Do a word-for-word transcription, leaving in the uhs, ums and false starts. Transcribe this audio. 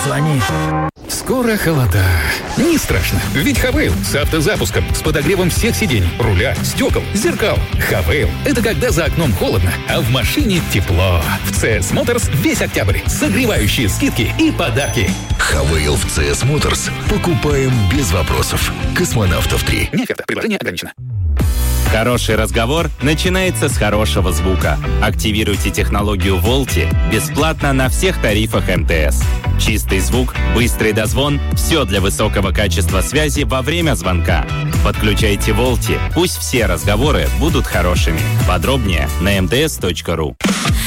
Звони. Скоро холода. Не страшно, ведь Хавейл с автозапуском, с подогревом всех сидений, руля, стекол, зеркал. Хавейл — это когда за окном холодно, а в машине тепло. В си эс Motors весь октябрь согревающие скидки и подарки. Хавейл в си эс Motors покупаем без вопросов. Космонавтов три. Не оферта, предложение ограничено. Хороший разговор начинается с хорошего звука. Активируйте технологию Волти бесплатно на всех тарифах эм тэ эс. Чистый звук, быстрый дозвон – все для высокого качества связи во время звонка. Подключайте Волти, пусть все разговоры будут хорошими. Подробнее на эм тэ эс точка ру.